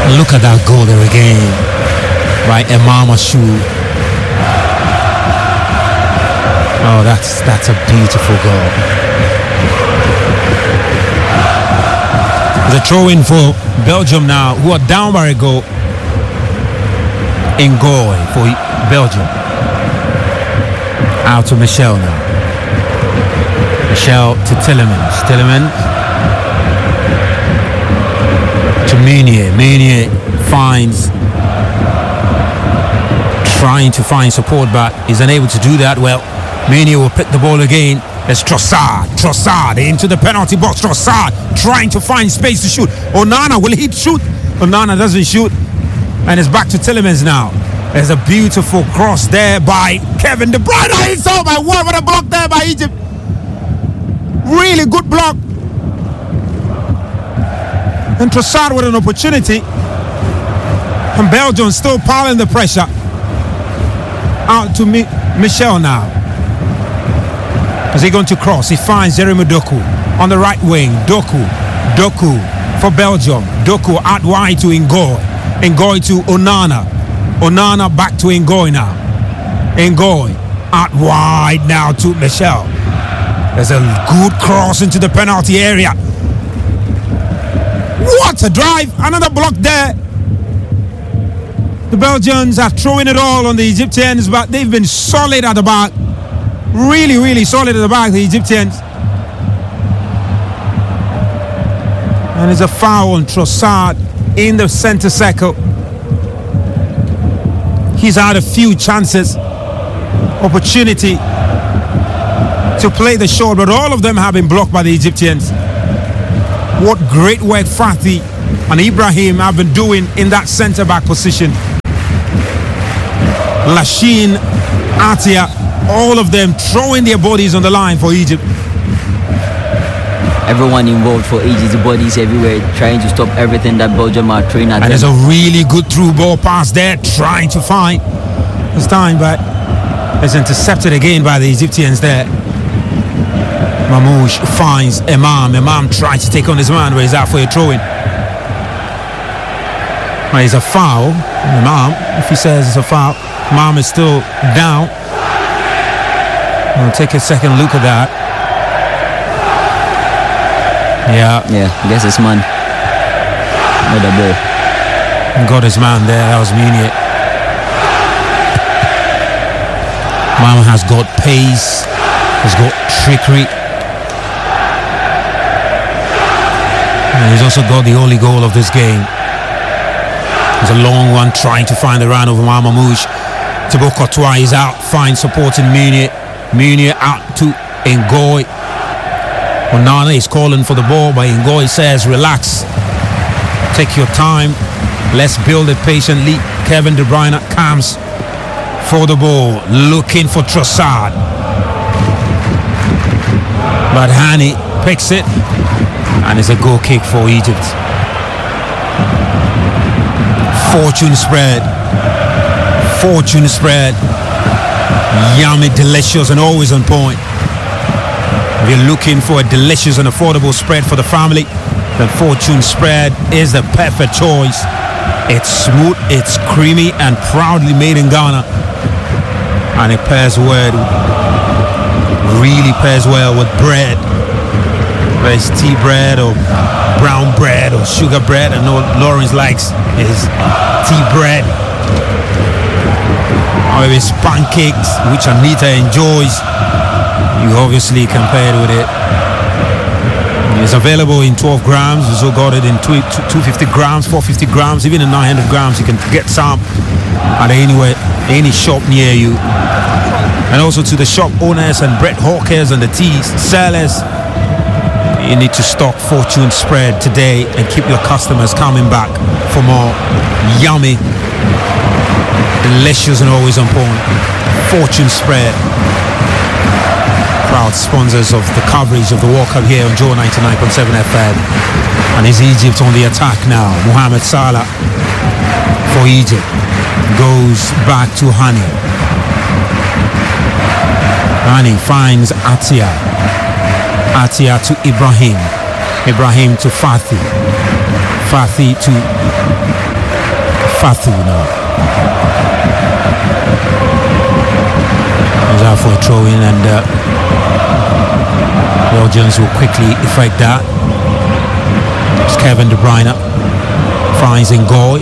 Look at that goal there again by Imam Ashu. Oh, that's a beautiful goal. The throw-in for Belgium now, who are down by a goal. In goal for Belgium. Out to Michel now. Michel to Tielemans. Tielemans to Meunier. Meunier finds, trying to find support, but is unable to do that well. Meunier will pick the ball again. There's Trossard into the penalty box. Trossard trying to find space to shoot. Onana, will he shoot? Onana doesn't shoot. And it's back to Tielemans now. There's a beautiful cross there by Kevin De Bruyne. Oh my word, what a block there by Egypt. Really good block. And Trossard with an opportunity. And Belgium still piling the pressure. Out to Michel now. Is he going to cross? He finds Jeremy Doku on the right wing. Doku for Belgium. Doku out wide to Ngoy. Ngoy to Onana. Onana back to Ngoy now. Ngoy out wide now to Michel. There's a good cross into the penalty area. What a drive! Another block there. The Belgians are throwing it all on the Egyptians, but they've been solid at the back. Really, really solid at the back, the Egyptians. And it's a foul on Trossard in the center circle. He's had a few chances, opportunity to play the shot, but all of them have been blocked by the Egyptians. What great work Fatih and Ibrahim have been doing in that center back position. Lachine, Atia, all of them throwing their bodies on the line for Egypt. Everyone involved for Egypt's bodies everywhere, trying to stop everything that Belgium are throwing at them. And there's a really good through ball pass there, trying to find this time, but it's intercepted again by the Egyptians there. Mamouche finds Imam. Imam tries to take on his man, but he's out for a throw-in. Well, it's a foul. Imam, if he says it's a foul, Imam is still down. I'll take a second look at that. Yeah, I guess it's man. Another ball. Got his man there. That was Meunier. Imam has got pace. He's got trickery. And he's also got the only goal of this game. It's a long one, trying to find the run over Mamouche. Thibaut Courtois is out, finds support in Meunier. Meunier out to Ngoy. Onana is calling for the ball, but Ngoy says, relax. Take your time. Let's build it patiently. Kevin De Bruyne comes for the ball, looking for Trossard. But Hani picks it, and it's a goal kick for Egypt. Fortune spread. Yummy, delicious, and always on point. If you're looking for a delicious and affordable spread for the family, then Fortune spread is the perfect choice. It's smooth, it's creamy, and proudly made in Ghana. And it really pairs well with bread. Whether it's tea bread or brown bread or sugar bread. I know Lawrence likes his tea bread. Or if it's pancakes, which Anita enjoys, you obviously can pair it with it. It's available in 12 grams. You also got it in 250 grams, 450 grams, even in 900 grams. You can get some at any shop near you. And also to the shop owners and bread hawkers and the tea sellers, you need to stock Fortune spread today and keep your customers coming back for more yummy, delicious, and always on point Fortune spread. Proud sponsors of the coverage of the World Cup here on Joe 99.7 FM. And is Egypt on the attack now? Mohamed Salah for Egypt goes back to Hani. Hani finds Atia. Atia to Ibrahim. Ibrahim to Fatih. Fatih to Fatou now. Goes out for a throw in, and Belgians will quickly effect that. It's Kevin De Bruyne finds Ngoy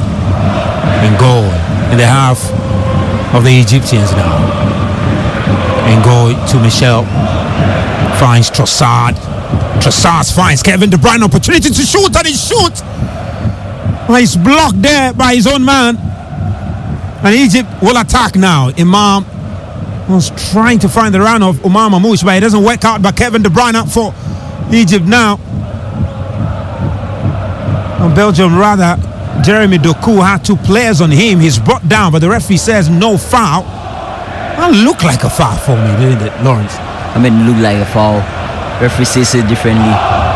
in the half of the Egyptians now. Ngoy to Michel, finds Trossard finds Kevin De Bruyne, opportunity to shoot, and he shoots. Well, he's blocked there by his own man, and Egypt will attack now. Imam was trying to find the run of Omar Mamouche, but it doesn't work out by Kevin De Bruyne for Egypt now. And Belgium, rather, Jeremy Doku had 2 players on him. He's brought down, but the referee says no foul. That looked like a foul for me, didn't it, Lawrence? I mean, it looked like a foul. Referee says it differently.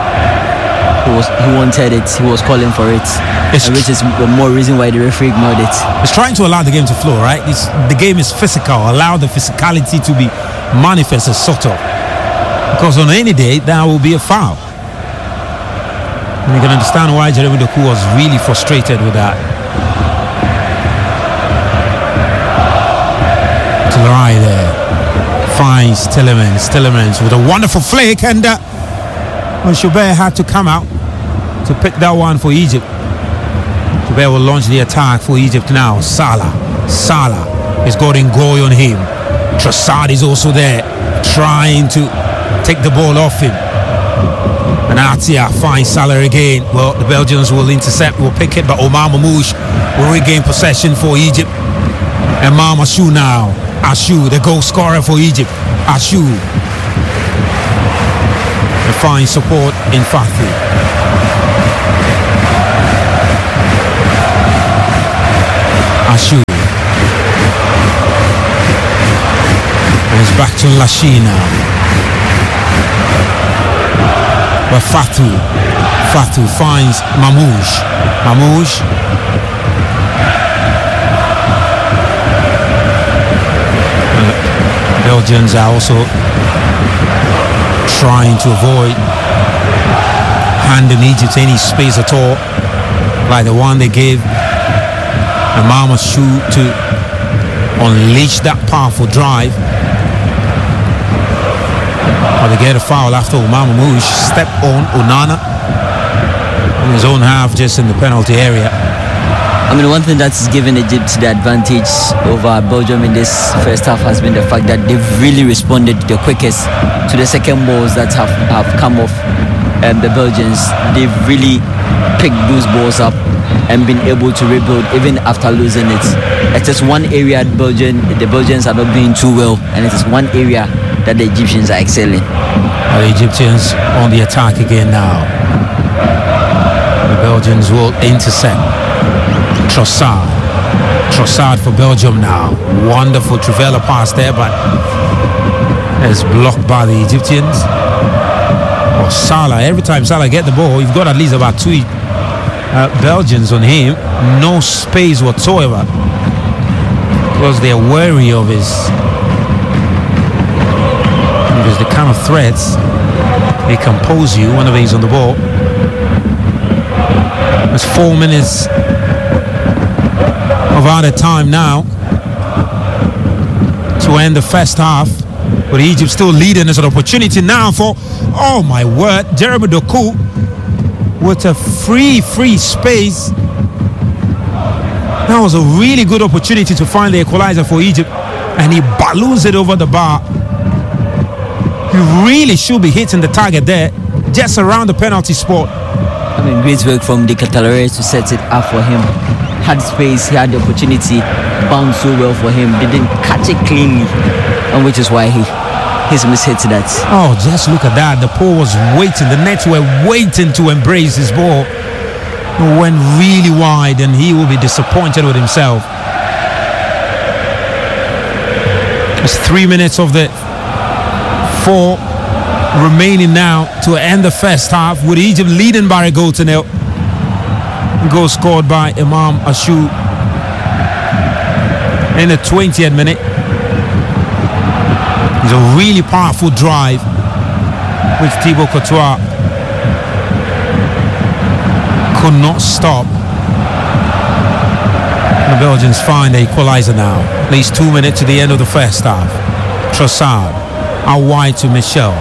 He wanted it. He was calling for it, which is more reason why the referee ignored it. It's trying to allow the game to flow, right? The game is physical. Allow the physicality to be manifested, sort of. Because on any day, that will be a foul. And you can understand why Jeremy Doku was really frustrated with that. Tillerai there finds Tillemans with a wonderful flick, and Schubert had to come out to pick that one for Egypt. Schubert will launch the attack for Egypt now. Salah is got Ngoy on him. Trossard is also there, trying to take the ball off him. And Atia finds Salah again. Well, the Belgians will intercept, will pick it, but Omar Mamouche will regain possession for Egypt. And Mama Ashu now. Ashu, the goal scorer for Egypt. Ashu. And finds support in Fatou. Ashu. And it's back to Lashi now. But Fatou finds Mamouche. Belgians are also trying to avoid handing Egypt any space at all, like the one they gave Imam Ashu to unleash that powerful drive. But they get a foul after Omar Mamouche stepped on Onana in his own half, just in the penalty area. I mean, one thing that's given Egypt the advantage over Belgium in this first half has been the fact that they've really responded the quickest to the second balls that have come off the Belgians. They've really picked those balls up and been able to rebuild even after losing it. It is one area the Belgians are not doing too well, and it is one area that the Egyptians are excelling. The Egyptians on the attack again now. The Belgians will intercept. Trossard for Belgium now. Wonderful Trivela pass there, but it's blocked by the Egyptians. Oh, Salah, every time Salah get the ball, you've got at least about 2 Belgians on him. No space whatsoever, because they're wary of his, because the kind of threats they can pose you whenever he's on the ball. It's 4 minutes of added time now to end the first half, but Egypt still leading. There's an opportunity now for, oh my word, Jeremy Doku with a free space. That was a really good opportunity to find the equalizer for Egypt, and he balloons it over the bar. He really should be hitting the target there, just around the penalty spot. I mean, great work from the Tillerai to set it up for him. Had space, he had the opportunity, bounced so well for him, didn't catch it cleanly, and which is why he's mishit that. Oh, just look at that. The pole was waiting, the nets were waiting to embrace his ball. It went really wide, and he will be disappointed with himself. It's 3 minutes of the 4 remaining now to end the first half, with Egypt leading by a goal to nil. Goal scored by Imam Ashu in the 20th minute. It's a really powerful drive, which Thibaut Courtois could not stop. The Belgians find the equalizer now. At least 2 minutes to the end of the first half. Trossard out wide to Michel.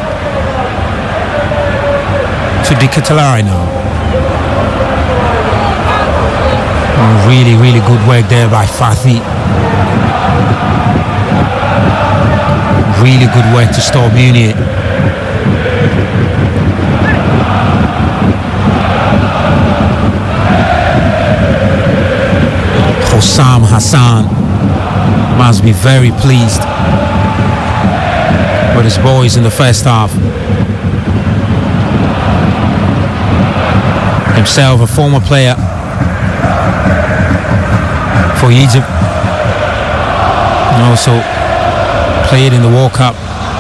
To De Ketelaere now. Really, really good work there by Fathi. Really good work to stop Munier. Hossam Hassan must be very pleased with his boys in the first half. Himself a former player for Egypt and also played in the World Cup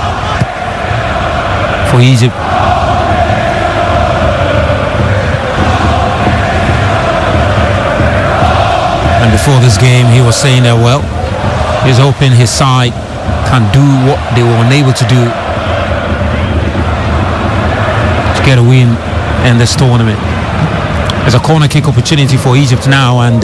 for Egypt. And before this game he was saying that, well, he's hoping his side can do what they were unable to do to get a win in this tournament. There's a corner kick opportunity for Egypt now, and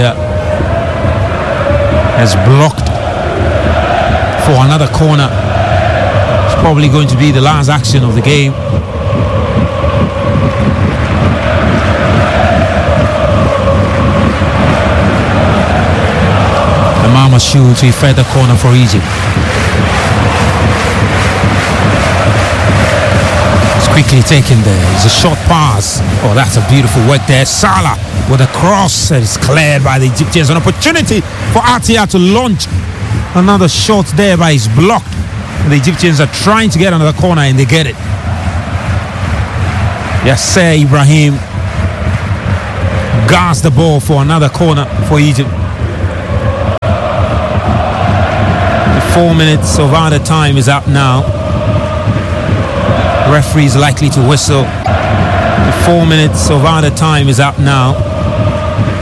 has blocked for another corner. It's probably going to be the last action of the game. The Mama shoots a further corner for Egypt. It's quickly taken there. It's a short pass. Oh, that's a beautiful work there. Salah with a cross that is cleared by the Egyptians. An opportunity for Atia to launch another shot there, but it's blocked. The Egyptians are trying to get another corner and they get it. Yasser Ibrahim guards the ball for another corner for Egypt. 4 minutes of added time is up now. Referee is likely to whistle. 4 minutes of added time is up now.